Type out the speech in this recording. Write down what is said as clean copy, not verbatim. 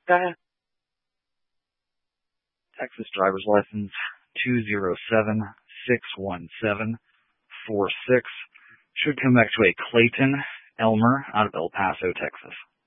Texas driver's license 207-617-46. Should come back to a Clayton Elmer out of El Paso, Texas.